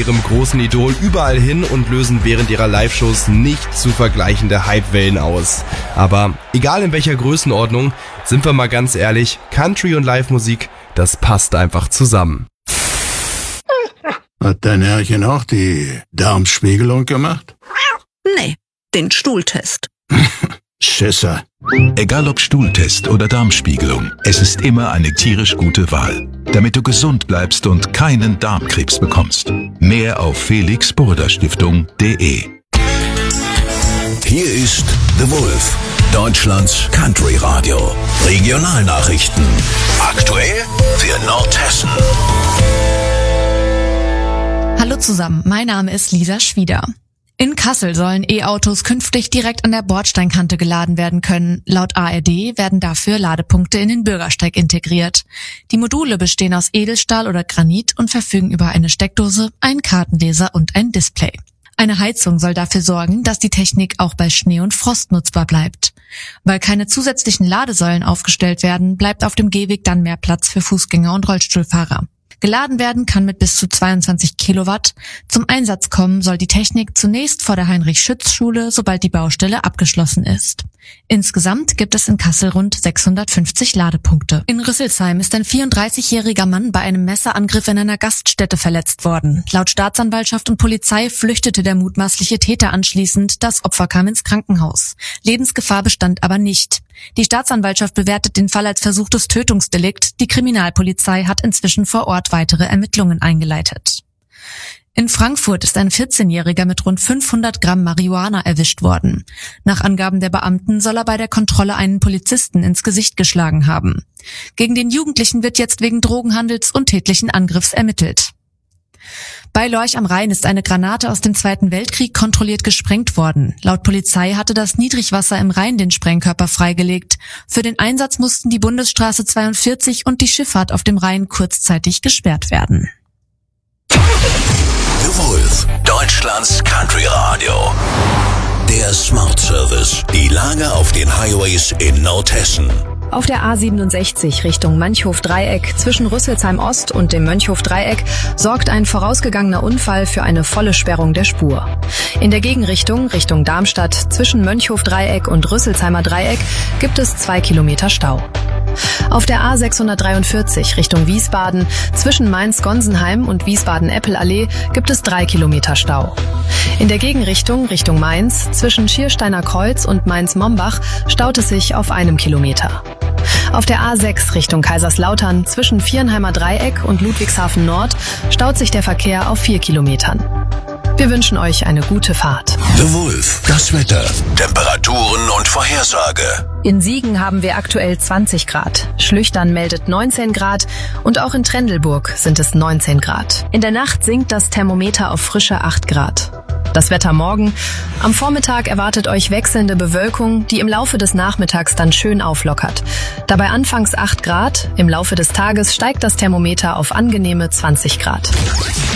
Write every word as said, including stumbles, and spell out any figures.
ihrem großen Idol überall hin und lösen während ihrer Live-Shows nicht zu vergleichende Hypewellen aus. Aber egal in welcher Größenordnung, sind wir mal ganz ehrlich, Country und Live-Musik, das passt einfach zusammen. Hat dein Herrchen auch die Darmspiegelung gemacht? Nee, den Stuhltest. Schisser. Egal ob Stuhltest oder Darmspiegelung, es ist immer eine tierisch gute Wahl, damit du gesund bleibst und keinen Darmkrebs bekommst. Mehr auf felix burda stiftung punkt de. Hier ist The Wolf, Deutschlands Country Radio. Regionalnachrichten. Aktuell für Nordhessen. Hallo zusammen, mein Name ist Lisa Schwieder. In Kassel sollen E-Autos künftig direkt an der Bordsteinkante geladen werden können. Laut A R D werden dafür Ladepunkte in den Bürgersteig integriert. Die Module bestehen aus Edelstahl oder Granit und verfügen über eine Steckdose, einen Kartenleser und ein Display. Eine Heizung soll dafür sorgen, dass die Technik auch bei Schnee und Frost nutzbar bleibt. Weil keine zusätzlichen Ladesäulen aufgestellt werden, bleibt auf dem Gehweg dann mehr Platz für Fußgänger und Rollstuhlfahrer. Geladen werden kann mit bis zu zweiundzwanzig Kilowatt. Zum Einsatz kommen soll die Technik zunächst vor der Heinrich-Schütz-Schule, sobald die Baustelle abgeschlossen ist. Insgesamt gibt es in Kassel rund sechshundertfünfzig Ladepunkte. In Rüsselsheim ist ein vierunddreißigjähriger Mann bei einem Messerangriff in einer Gaststätte verletzt worden. Laut Staatsanwaltschaft und Polizei flüchtete der mutmaßliche Täter anschließend. Das Opfer kam ins Krankenhaus. Lebensgefahr bestand aber nicht. Die Staatsanwaltschaft bewertet den Fall als versuchtes Tötungsdelikt. Die Kriminalpolizei hat inzwischen vor Ort weitere Ermittlungen eingeleitet. In Frankfurt ist ein vierzehnjähriger mit rund fünfhundert Gramm Marihuana erwischt worden. Nach Angaben der Beamten soll er bei der Kontrolle einen Polizisten ins Gesicht geschlagen haben. Gegen den Jugendlichen wird jetzt wegen Drogenhandels und tätlichen Angriffs ermittelt. Bei Lorch am Rhein ist eine Granate aus dem Zweiten Weltkrieg kontrolliert gesprengt worden. Laut Polizei hatte das Niedrigwasser im Rhein den Sprengkörper freigelegt. Für den Einsatz mussten die Bundesstraße zweiundvierzig und die Schifffahrt auf dem Rhein kurzzeitig gesperrt werden. The Wolf, Deutschlands Country Radio. Der Smart Service. Die Lage auf den Highways in Nordhessen. Auf der A siebenundsechzig Richtung Mönchhof-Dreieck zwischen Rüsselsheim Ost und dem Mönchhof-Dreieck sorgt ein vorausgegangener Unfall für eine volle Sperrung der Spur. In der Gegenrichtung, Richtung Darmstadt, zwischen Mönchhof-Dreieck und Rüsselsheimer Dreieck gibt es zwei Kilometer Stau. Auf der A sechshundertdreiundvierzig Richtung Wiesbaden zwischen Mainz-Gonsenheim und Wiesbaden-Eppel-Allee gibt es drei Kilometer Stau. In der Gegenrichtung Richtung Mainz zwischen Schiersteiner Kreuz und Mainz-Mombach staut es sich auf einem Kilometer. Auf der A sechs Richtung Kaiserslautern zwischen Viernheimer Dreieck und Ludwigshafen Nord staut sich der Verkehr auf vier Kilometern. Wir wünschen euch eine gute Fahrt. The Wolf, das Wetter, Temperaturen und Vorhersage. In Siegen haben wir aktuell zwanzig Grad. Schlüchtern meldet neunzehn Grad und auch in Trendelburg sind es neunzehn Grad. In der Nacht sinkt das Thermometer auf frische acht Grad. Das Wetter morgen. Am Vormittag erwartet euch wechselnde Bewölkung, die im Laufe des Nachmittags dann schön auflockert. Dabei anfangs acht Grad, im Laufe des Tages steigt das Thermometer auf angenehme zwanzig Grad.